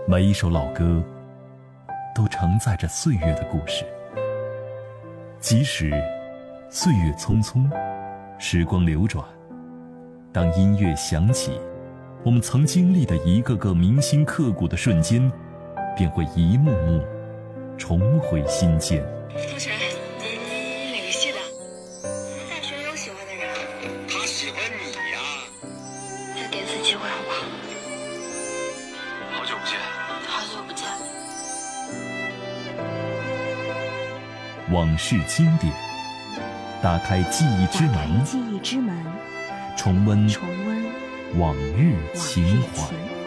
每一首老歌都承载着岁月的故事，即使岁月匆匆，时光流转，当音乐响起，我们曾经历的一个个铭心刻骨的瞬间便会一幕幕重回心间。 同学，你哪个系的？大学有喜欢的人。 他喜欢你呀。 再给次机会好不好？ 好久不见。 好久不见。 往事经典，打开记忆之门， 记忆之门， 重温重温往日情怀。